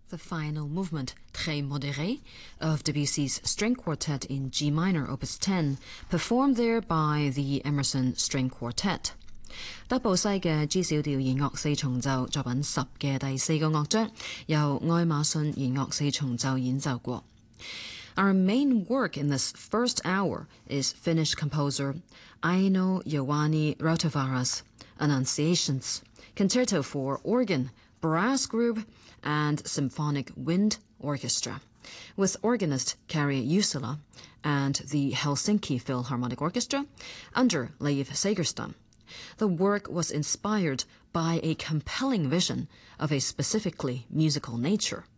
The final movement, Très modéré, of Debussy's String Quartet in G minor, Opus 10, performed there by the Emerson String Quartet. 德布西嘅 G 小調弦樂四重奏作品10嘅第4個樂章，由愛馬遜弦樂四重奏演奏過。Our main work in this first hour is Finnish composer Aino Joani Rautavaara's Annunciations, concerto for organ, brass group, and symphonic wind orchestra, with organist Kari Jussila and the Helsinki Philharmonic Orchestra under Leif Segerstam. The work was inspired by a compelling vision of a specifically musical nature.